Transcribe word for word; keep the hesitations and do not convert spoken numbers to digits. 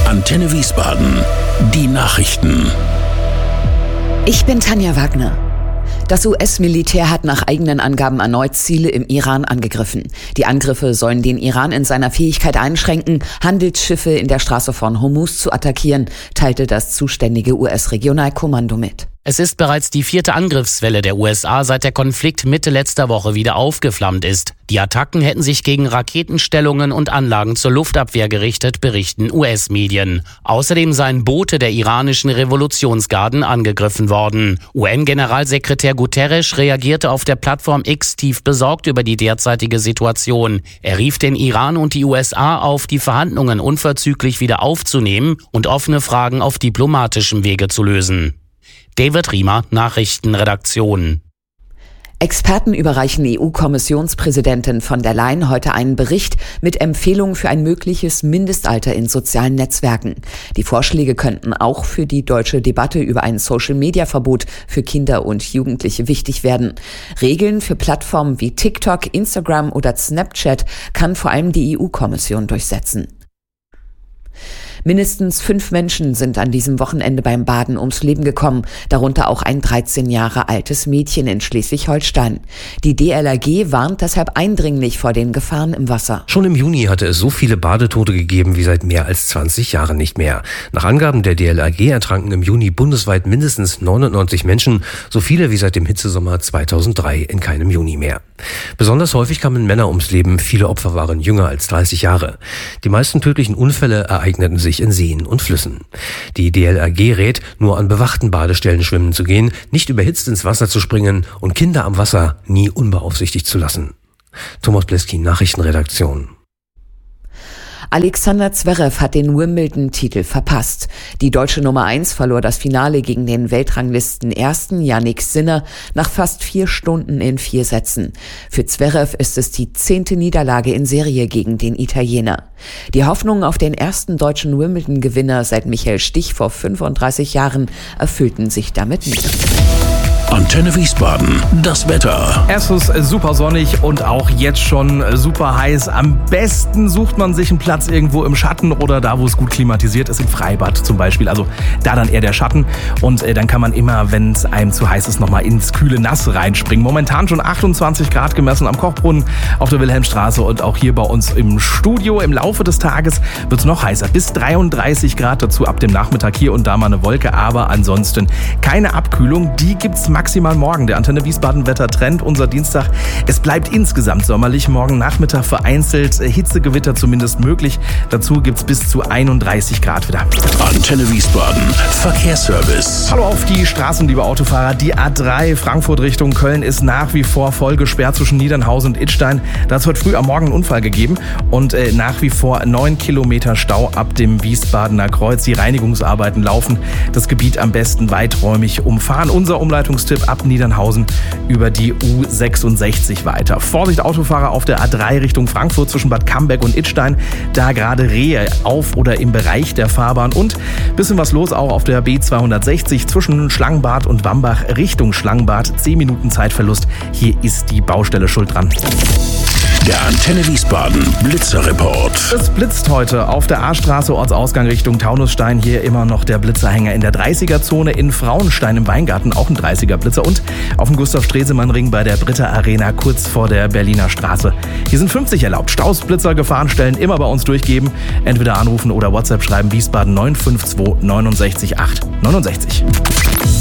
Antenne Wiesbaden. Die Nachrichten. Ich bin Tanja Wagner. Das U S-Militär hat nach eigenen Angaben erneut Ziele im Iran angegriffen. Die Angriffe sollen den Iran in seiner Fähigkeit einschränken, Handelsschiffe in der Straße von Hormuz zu attackieren, teilte das zuständige U S-Regionalkommando mit. Es ist bereits die vierte Angriffswelle der U S A, seit der Konflikt Mitte letzter Woche wieder aufgeflammt ist. Die Attacken hätten sich gegen Raketenstellungen und Anlagen zur Luftabwehr gerichtet, berichten U S-Medien. Außerdem seien Boote der iranischen Revolutionsgarden angegriffen worden. U N-Generalsekretär Guterres reagierte auf der Plattform X tief besorgt über die derzeitige Situation. Er rief den Iran und die U S A auf, die Verhandlungen unverzüglich wieder aufzunehmen und offene Fragen auf diplomatischem Wege zu lösen. David Riemer, Nachrichtenredaktion. Experten überreichen E U-Kommissionspräsidentin von der Leyen heute einen Bericht mit Empfehlungen für ein mögliches Mindestalter in sozialen Netzwerken. Die Vorschläge könnten auch für die deutsche Debatte über ein Social-Media-Verbot für Kinder und Jugendliche wichtig werden. Regeln für Plattformen wie TikTok, Instagram oder Snapchat kann vor allem die E U-Kommission durchsetzen. Mindestens fünf Menschen sind an diesem Wochenende beim Baden ums Leben gekommen, darunter auch ein dreizehn Jahre altes Mädchen in Schleswig-Holstein. Die D L R G warnt deshalb eindringlich vor den Gefahren im Wasser. Schon im Juni hatte es so viele Badetote gegeben wie seit mehr als zwanzig Jahren nicht mehr. Nach Angaben der D L R G ertranken im Juni bundesweit mindestens neunundneunzig Menschen, so viele wie seit dem Hitzesommer zweitausenddrei in keinem Juni mehr. Besonders häufig kamen Männer ums Leben, viele Opfer waren jünger als dreißig Jahre. Die meisten tödlichen Unfälle ereigneten sich in Seen und Flüssen. Die D L R G rät, nur an bewachten Badestellen schwimmen zu gehen, nicht überhitzt ins Wasser zu springen und Kinder am Wasser nie unbeaufsichtigt zu lassen. Thomas Bleski, Nachrichtenredaktion. Alexander Zverev hat den Wimbledon-Titel verpasst. Die deutsche Nummer eins verlor das Finale gegen den Weltranglisten-Ersten Jannik Sinner nach fast vier Stunden in vier Sätzen. Für Zverev ist es die zehnte Niederlage in Serie gegen den Italiener. Die Hoffnungen auf den ersten deutschen Wimbledon-Gewinner seit Michael Stich vor fünfunddreißig Jahren erfüllten sich damit nicht. Antenne Wiesbaden, das Wetter. Es ist super sonnig und auch jetzt schon super heiß. Am besten sucht man sich einen Platz irgendwo im Schatten oder da, wo es gut klimatisiert ist, im Freibad zum Beispiel. Also da dann eher der Schatten und äh, dann kann man immer, wenn es einem zu heiß ist, nochmal ins kühle Nass reinspringen. Momentan schon achtundzwanzig Grad gemessen am Kochbrunnen auf der Wilhelmstraße und auch hier bei uns im Studio. Im Laufe des Tages wird es noch heißer, bis dreiunddreißig Grad, dazu ab dem Nachmittag hier und da mal eine Wolke, aber ansonsten keine Abkühlung. Die gibt's maximal morgen. Der Antenne Wiesbaden Wettertrend, unser Dienstag. Es bleibt insgesamt sommerlich. Morgen Nachmittag vereinzelt Hitzegewitter zumindest möglich. Dazu gibt's bis zu einunddreißig Grad wieder. Antenne Wiesbaden Verkehrsservice. Hallo auf die Straßen, liebe Autofahrer. Die A drei Frankfurt Richtung Köln ist nach wie vor voll gesperrt zwischen Niedernhausen und Idstein. Da hat es heute früh am Morgen einen Unfall gegeben und äh, nach wie vor neun Kilometer Stau ab dem Wiesbadener Kreuz. Die Reinigungsarbeiten laufen. Das Gebiet am besten weiträumig umfahren. Unser Umleitungstipp: ab Niedernhausen über die U sechsundsechzig weiter. Vorsicht Autofahrer auf der A drei Richtung Frankfurt zwischen Bad Camberg und Idstein. Da gerade Rehe auf oder im Bereich der Fahrbahn und bisschen was los auch auf der B zweihundertsechzig zwischen Schlangenbad und Wambach Richtung Schlangenbad. zehn Minuten Zeitverlust. Hier ist die Baustelle schuld dran. Der Antenne Wiesbaden Blitzerreport. Es blitzt heute auf der A-Straße, Ortsausgang Richtung Taunusstein. Hier immer noch der Blitzerhänger in der dreißiger-Zone. In Frauenstein im Weingarten auch ein dreißiger-Blitzer. Und auf dem Gustav-Stresemann-Ring bei der Britta Arena kurz vor der Berliner Straße. Hier sind fünfzig erlaubt. Staus, Blitzer, Gefahrenstellen immer bei uns durchgeben. Entweder anrufen oder WhatsApp schreiben: Wiesbaden neun fünf zwei neun sechs acht neun sechs.